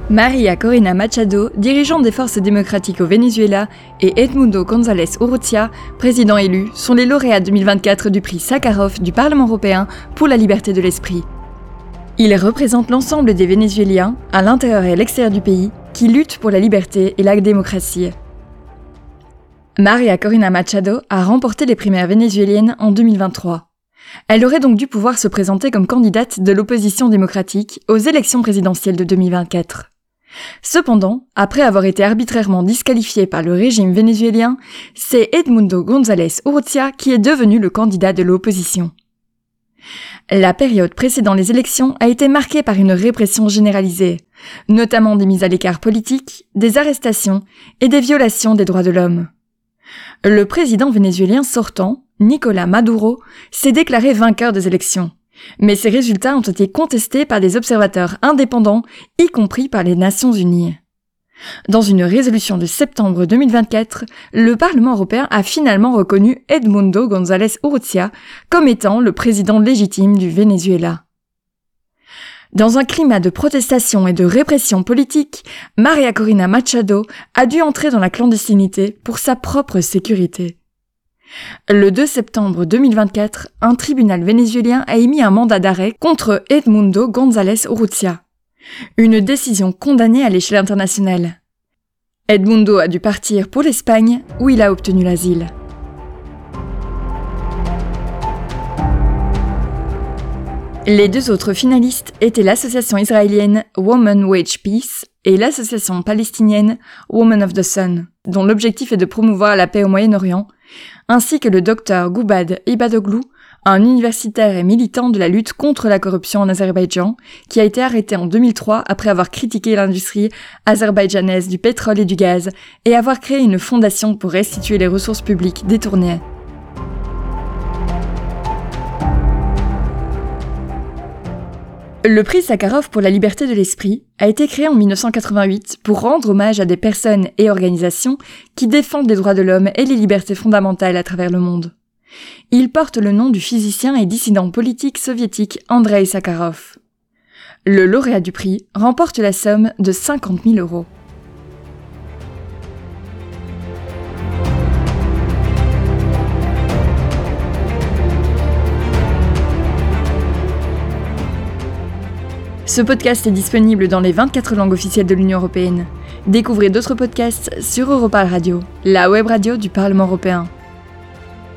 María Corina Machado, dirigeante des forces démocratiques au Venezuela, et Edmundo González Urrutia, président élu, sont les lauréats 2024 du prix Sakharov du Parlement européen pour la liberté de l'esprit. Ils représentent l'ensemble des Vénézuéliens, à l'intérieur et à l'extérieur du pays, qui luttent pour la liberté et la démocratie. María Corina Machado a remporté les primaires vénézuéliennes en 2023. Elle aurait donc dû pouvoir se présenter comme candidate de l'opposition démocratique aux élections présidentielles de 2024. Cependant, après avoir été arbitrairement disqualifiée par le régime vénézuélien, c'est Edmundo González Urrutia qui est devenu le candidat de l'opposition. La période précédant les élections a été marquée par une répression généralisée, notamment des mises à l'écart politiques, des arrestations et des violations des droits de l'homme. Le président vénézuélien sortant, Nicolás Maduro, s'est déclaré vainqueur des élections. Mais ces résultats ont été contestés par des observateurs indépendants, y compris par les Nations Unies. Dans une résolution de septembre 2024, le Parlement européen a finalement reconnu Edmundo González Urrutia comme étant le président légitime du Venezuela. Dans un climat de protestation et de répression politique, María Corina Machado a dû entrer dans la clandestinité pour sa propre sécurité. Le 2 septembre 2024, un tribunal vénézuélien a émis un mandat d'arrêt contre Edmundo González Urrutia. Une décision condamnée à l'échelle internationale. Edmundo a dû partir pour l'Espagne, où il a obtenu l'asile. Les deux autres finalistes étaient l'association israélienne Women Wage Peace et l'association palestinienne Women of the Sun, dont l'objectif est de promouvoir la paix au Moyen-Orient, ainsi que le docteur Goubad Ibadoglu, un universitaire et militant de la lutte contre la corruption en Azerbaïdjan, qui a été arrêté en 2003 après avoir critiqué l'industrie azerbaïdjanaise du pétrole et du gaz et avoir créé une fondation pour restituer les ressources publiques détournées. Le prix Sakharov pour la liberté de l'esprit a été créé en 1988 pour rendre hommage à des personnes et organisations qui défendent les droits de l'homme et les libertés fondamentales à travers le monde. Il porte le nom du physicien et dissident politique soviétique Andreï Sakharov. Le lauréat du prix remporte la somme de 50 000 €. Ce podcast est disponible dans les 24 langues officielles de l'Union européenne. Découvrez d'autres podcasts sur Europarl Radio, la web radio du Parlement européen.